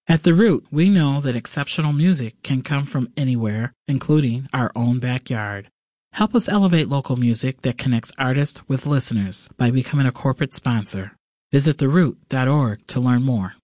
At The Root, we know that exceptional music can come from anywhere, including our own backyard. Help us elevate local music that connects artists with listeners by becoming a corporate sponsor. Visit theroot.org to learn more.